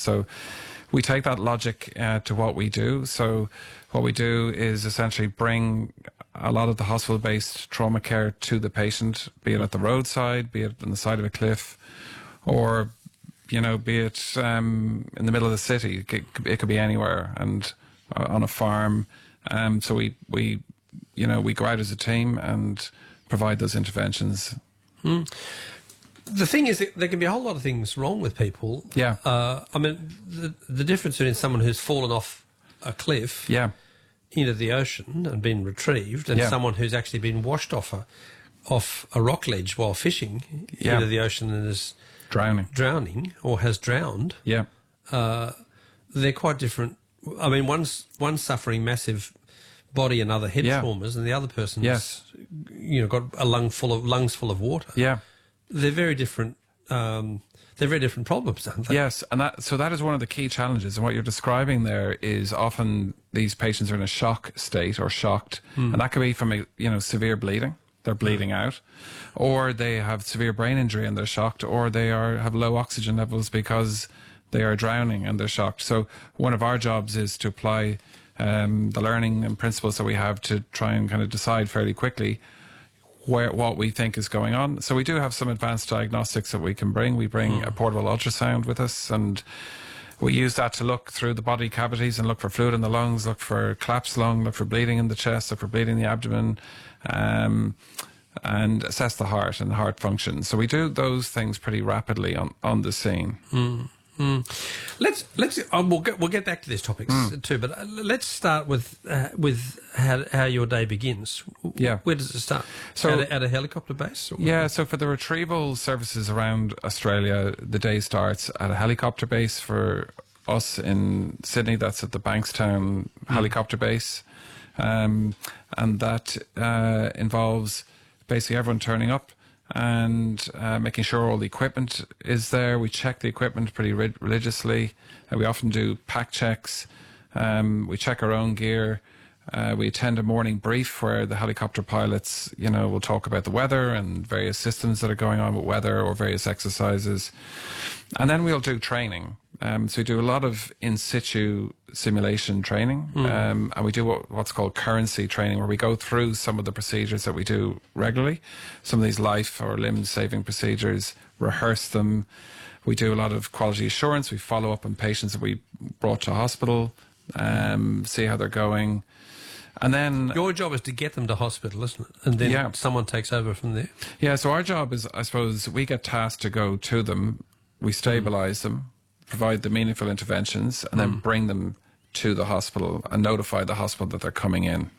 So we take that logic to what we do. So what we do is essentially bring a lot of the hospital-based trauma care to the patient, be it at the roadside, be it on the side of a cliff, or be it in the middle of the city. It could be anywhere, and on a farm. So we go out as a team and provide those interventions. The thing is, there can be a whole lot of things wrong with people. Yeah. I mean, the difference between someone who's fallen off a cliff into the ocean and been retrieved and someone who's actually been washed off a rock ledge while fishing into the ocean and is drowning or has drowned. Yeah. They're quite different. I mean, one's suffering massive body and other head traumas, and the other person's got a lungs full of water. Yeah. They're very different. They're very different problems, aren't they? Yes, and that is one of the key challenges. And what you're describing there is often these patients are in a shock state or shocked, and that could be from severe bleeding. They're bleeding out, or they have severe brain injury and they're shocked, or they have low oxygen levels because they are drowning and they're shocked. So one of our jobs is to apply the learning and principles that we have to try and kind of decide fairly quickly what we think is going on. So we do have some advanced diagnostics that we can bring. We bring a portable ultrasound with us, and we use that to look through the body cavities and look for fluid in the lungs, look for collapsed lung, look for bleeding in the chest, look for bleeding in the abdomen, and assess the heart and heart function. So we do those things pretty rapidly on the scene. Let's we'll get back to these topics too, but let's start with how your day begins. Yeah, where does it start? So at a helicopter base? Yeah, so for the retrieval services around Australia, the day starts at a helicopter base. For us in Sydney, that's at the Bankstown helicopter base, and that involves basically everyone turning up and making sure all the equipment is there. We check the equipment pretty religiously. We often do pack checks. We check our own gear. We attend a morning brief where the helicopter pilots, will talk about the weather and various systems that are going on with weather or various exercises. And then we'll do training. So we do a lot of in situ simulation training, and we do what's called currency training, where we go through some of the procedures that we do regularly, some of these life or limb saving procedures, rehearse them. We do a lot of quality assurance. We follow up on patients that we brought to hospital, see how they're going. And then your job is to get them to hospital, isn't it? And then someone takes over from there. Yeah, so our job is, I suppose, we get tasked to go to them, we stabilise them, provide the meaningful interventions, and then bring them to the hospital and notify the hospital that they're coming in.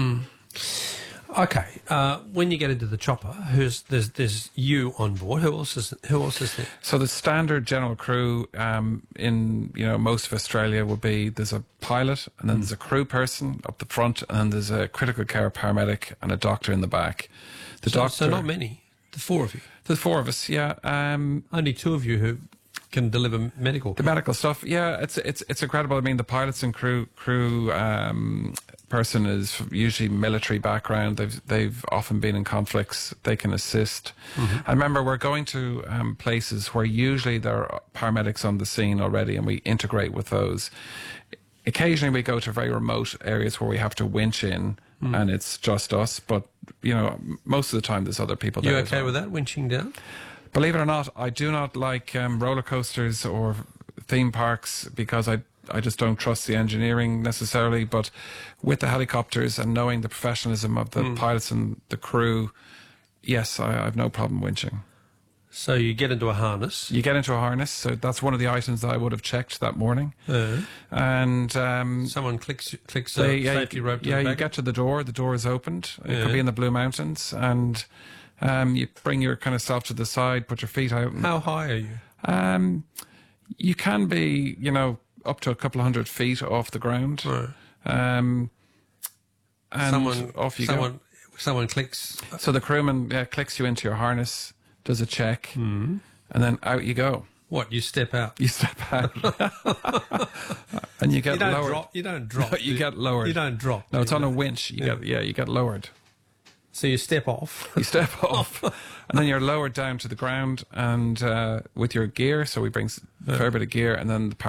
Okay. When you get into the chopper, there's you on board. Who else is there? So the standard general crew in most of Australia will be, there's a pilot, and then there's a crew person up the front, and then there's a critical care paramedic and a doctor in the back. So not many. The four of you. The four of us, yeah. Only two of you who can deliver medical care. The medical stuff, yeah, it's incredible. I mean, the pilots and crew person is usually military background. They've often been in conflicts. They can assist. I remember we're going to places where usually there are paramedics on the scene already, and we integrate with those. Occasionally we go to very remote areas where we have to winch in, and it's just us. But most of the time there's other people there. You okay with that, winching down? Believe it or not, I do not like roller coasters or theme parks because I just don't trust the engineering necessarily. But with the helicopters and knowing the professionalism of the pilots and the crew, yes, I have no problem winching. So you get into a harness. You get into a harness. So that's one of the items that I would have checked that morning. And someone clicks a safety rope to the back. You get to the door. The door is opened. It could be in the Blue Mountains, and you bring your kind of self to the side, put your feet out. How high are you? You can be, up to a couple of 100 feet off the ground. Right. And off you go. Someone clicks. So the crewman clicks you into your harness, does a check, and then out you go. What, you step out? You step out. And you get lowered. You don't drop. No, you get lowered. You don't drop. No, it's on a winch. You get lowered. So you step off. You step off, and then you're lowered down to the ground, and with your gear. So we bring a fair bit of gear, and then the